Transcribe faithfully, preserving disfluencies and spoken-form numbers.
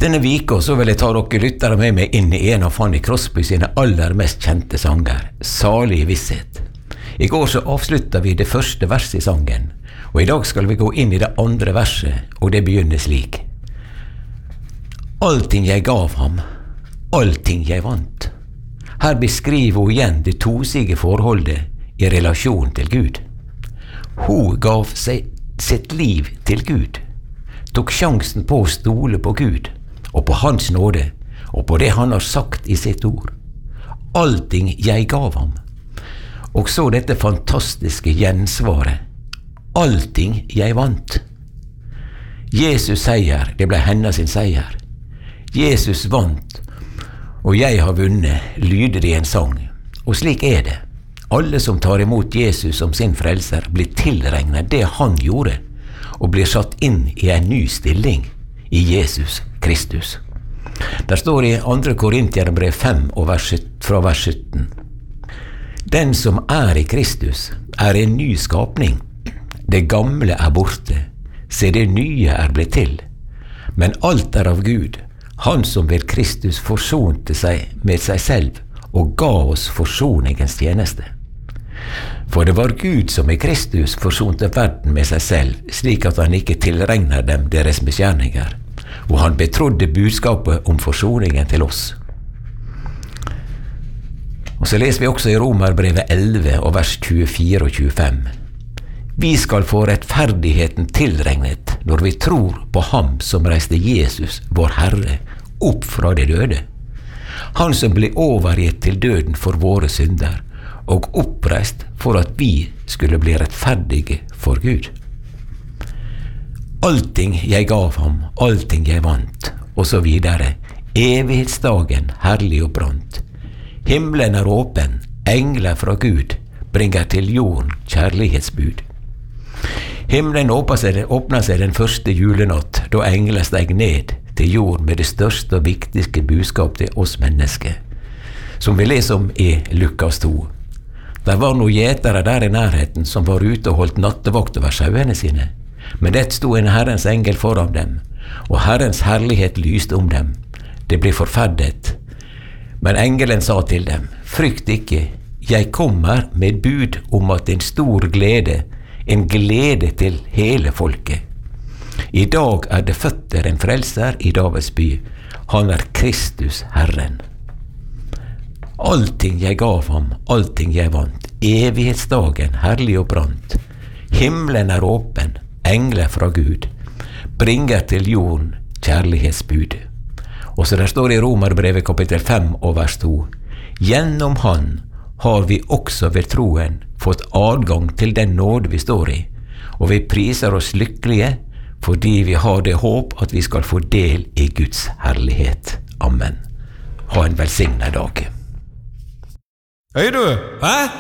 Denne vika så vil jeg ta dere lyttere med meg inn i en av Fanny Crosby sine aller mest kjente sanger, Salig visshet. I går så avsluttet vi det første verset i sangen, og i dag skal vi gå inn i det andre verset, og det begynner slik. Allting jeg gav ham, allting jeg vant. Her beskriver hun igjen det tosige forholdet i relasjon til Gud. Hun gav seg sitt liv til Gud, tok sjansen på å stole på Gud, og på hans nåde, og på det han har sagt i sitt ord. Allting jeg gav ham. Og så dette fantastiske gjensvaret. Allting jeg vant. Jesus seier, det ble hennes sin seier. Jesus vant, og jeg har vunnet, lyder det i en sang. Og slik er det. Alle som tar imot Jesus som sin frelser, blir tilregnet det han gjorde, og blir satt inn i en ny stilling i Jesus Kristus. Der står i andre Korintierne fem og vers, fra vers sytten. Den som er i Kristus, er en ny skapning. Det gamle er borte, se det nye er blitt til. Men alt er av Gud, han som ved Kristus forsonte seg med seg selv og ga oss forsoningens tjeneste. For det var Gud som i Kristus forsonte verden med seg selv, slik at han ikke tilregner dem deres misgjerninger, og han betrodde budskapet om forsoningen til oss. Og så leser vi også i Romerbrevet elleve og vers tjuefire og tjuefem. Vi skal få rettferdigheten tilregnet når vi tror på ham som reiste Jesus, vår Herre, opp fra de døde. Han som ble overgitt til døden for våre synder, og oppreist for at vi skulle bli rettferdige for Gud. Allting jeg gav ham, allting jeg vant, og så videre. Evighetsdagen herlig og brant. Himmelen er åpen, engler fra Gud bringer til jorden kjærlighetsbud. Himmelen åpner seg, åpner seg den første julenatt, da engler steg ned til jorden med det største og viktigste budskap til oss mennesker, som vi leser om i Lukas to. Der var noen gjetere der i nærheten som var ute og holdt nattevakt over sauene sine. Men det sto en Herrens engel foran dem, og Herrens herlighet lyste om dem. Det ble forferdet. Men engelen sa til dem, frykt ikke, jeg kommer med bud om at en stor glede, en glede til hele folket. I dag er det født en frelser i Davids by, han er Kristus Herren. Allting jeg gav ham, allting jeg vant, evighetsdagen herlig og brant. Himmelen er åpen, engler fra Gud, bringer til jorden kjærlighetsbud. Og så der står i Romerbrevet kapittel fem og vers to. Gjennom han har vi også ved troen fått adgang til den nåde vi står i, og vi priser oss lykkelige fordi vi har det håp at vi skal få del i Guds herlighet. Amen. Ha en velsignet dag. Hei du! Hæ?